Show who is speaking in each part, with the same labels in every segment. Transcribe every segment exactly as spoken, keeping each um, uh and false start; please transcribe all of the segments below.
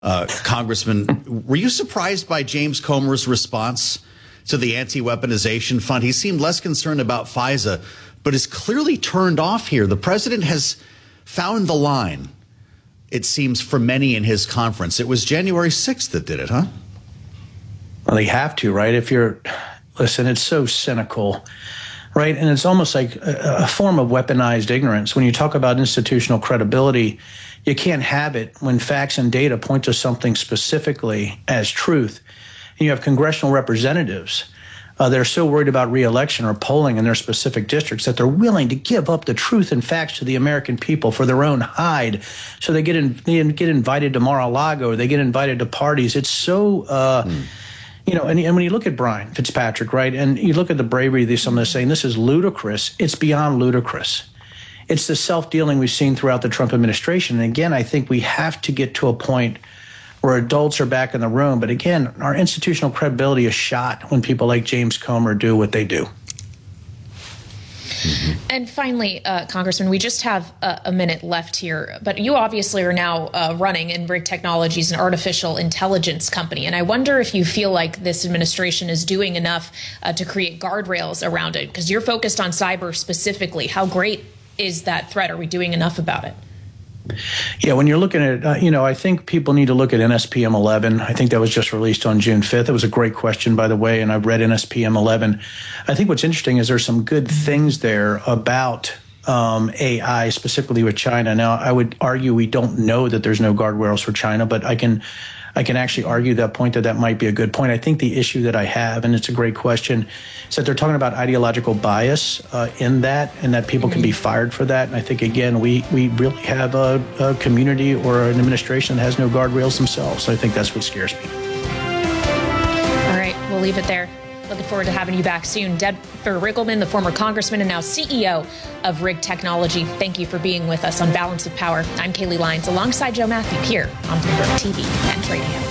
Speaker 1: Uh, Congressman, were you surprised by James Comer's response to the anti-weaponization fund? He seemed less concerned about FISA, but is clearly turned off here. The president has found the line, it seems, for many in his conference. It was January sixth that did it, huh?
Speaker 2: Well, they have to, right? If you're, listen, it's so cynical, right? And it's almost like a, a form of weaponized ignorance. When you talk about institutional credibility, you can't have it when facts and data point to something specifically as truth. And you have congressional representatives uh, that are so worried about reelection or polling in their specific districts that they're willing to give up the truth and facts to the American people for their own hide. So they get in, they get invited to Mar-a-Lago, or they get invited to parties. It's so, uh, mm. you know, and, and when you look at Brian Fitzpatrick, right, and you look at the bravery of some of them saying this is ludicrous, it's beyond ludicrous. It's the self-dealing we've seen throughout the Trump administration. And again, I think we have to get to a point where adults are back in the room. But again, our institutional credibility is shot when people like James Comer do what they do.
Speaker 3: Mm-hmm. And finally, uh, Congressman, we just have a, a minute left here, but you obviously are now uh, running Enbridge Technologies, an artificial intelligence company. And I wonder if you feel like this administration is doing enough uh, to create guardrails around it, because you're focused on cyber specifically. How great is that threat? Are we doing enough about it?
Speaker 2: Yeah, when you're looking at, uh, you know, I think people need to look at N S P M eleven. I think that was just released on June fifth. It was a great question, by the way, and I've read N S P M eleven. I think what's interesting is there's some good things there about um, A I, specifically with China. Now, I would argue we don't know that there's no guardrails for China, but I can I can actually argue that point, that that might be a good point. I think the issue that I have, and it's a great question, is that they're talking about ideological bias uh, in that, and that people can be fired for that. And I think, again, we, we really have a, a community or an administration that has no guardrails themselves. So I think that's what scares me.
Speaker 3: All right, we'll leave it there. Looking forward to having you back soon. Denver Riggleman, the former congressman and now C E O of Rig Technology, thank you for being with us on Balance of Power. I'm Kaylee Lyons alongside Joe Matthew here on Bloomberg T V and Radio.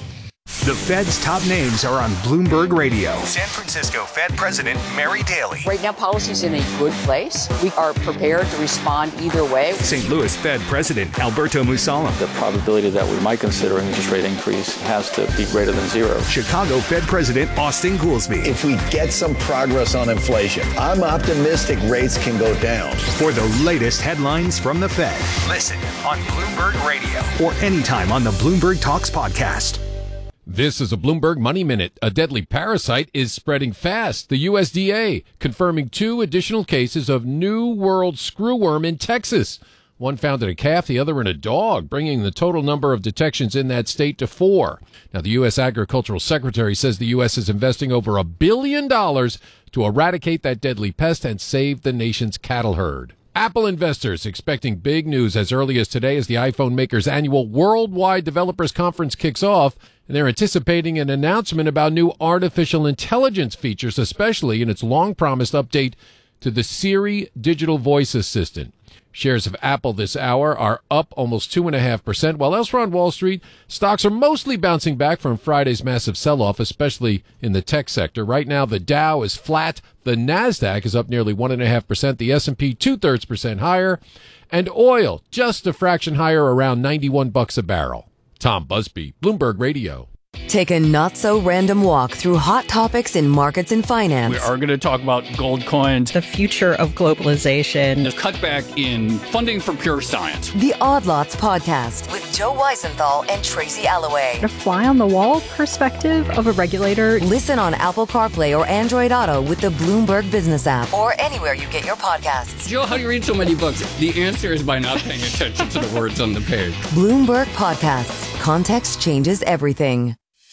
Speaker 4: The Fed's top names are on Bloomberg Radio. San Francisco Fed President Mary Daly.
Speaker 5: Right now, policy's in a good place. We are prepared to respond either way.
Speaker 4: Saint Louis Fed President Alberto Musalem.
Speaker 6: The probability that we might consider an interest rate increase has to be greater than zero.
Speaker 4: Chicago Fed President Austin Goolsbee.
Speaker 7: If we get some progress on inflation, I'm optimistic rates can go down.
Speaker 4: For the latest headlines from the Fed, listen on Bloomberg Radio or anytime on the Bloomberg Talks podcast.
Speaker 8: This is a Bloomberg Money Minute. A deadly parasite is spreading fast. The U S D A confirming two additional cases of New World screwworm in Texas. One found in a calf, the other in a dog, bringing the total number of detections in that state to four. Now, the U S Agricultural Secretary says the U S is investing over a billion dollars to eradicate that deadly pest and save the nation's cattle herd. Apple investors expecting big news as early as today as the iPhone maker's annual Worldwide Developers Conference kicks off, and they're anticipating an announcement about new artificial intelligence features, especially in its long-promised update to the Siri digital voice assistant. Shares of Apple this hour are up almost two point five percent, while elsewhere on Wall Street, stocks are mostly bouncing back from Friday's massive sell-off, especially in the tech sector. Right now, the Dow is flat. The NASDAQ is up nearly one point five percent. The S and P two-thirds percent higher. And oil just a fraction higher, around ninety-one bucks a barrel. Tom Busby, Bloomberg Radio.
Speaker 9: Take a not-so-random walk through hot topics in markets and finance.
Speaker 10: We are going to talk about gold coins,
Speaker 11: the future of globalization,
Speaker 10: the cutback in funding for pure science.
Speaker 9: The Odd Lots Podcast with Joe Weisenthal and Tracy Alloway.
Speaker 12: A fly-on-the-wall perspective of a regulator.
Speaker 9: Listen on Apple CarPlay or Android Auto with the Bloomberg Business app or anywhere you get your podcasts.
Speaker 10: Joe, how do you read so many books? The answer is by not paying attention to the words on the page.
Speaker 9: Bloomberg Podcasts. Context changes everything.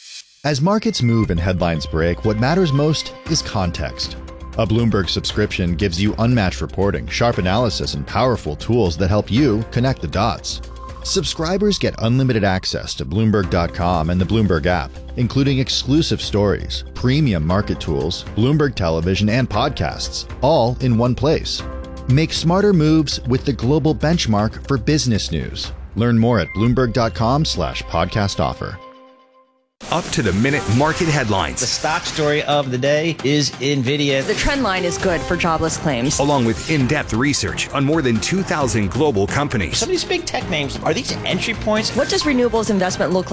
Speaker 13: As markets move and headlines break, what matters most is context. A Bloomberg subscription gives you unmatched reporting, sharp analysis, and powerful tools that help you connect the dots. Subscribers get unlimited access to Bloomberg dot com and the Bloomberg app, including exclusive stories, premium market tools, Bloomberg television, and podcasts, all in one place. Make smarter moves with the global benchmark for business news. Learn more at Bloomberg dot com slash podcast offer.
Speaker 14: up-to-the-minute market headlines.
Speaker 15: The stock story of the day is NVIDIA.
Speaker 16: The trend line is good for jobless claims.
Speaker 14: Along with in-depth research on more than two thousand global companies.
Speaker 15: Some of these big tech names, are these entry points?
Speaker 16: What does renewables investment look like